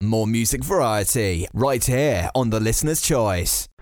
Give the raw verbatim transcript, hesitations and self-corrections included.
More music variety right here on The Listener's Choice.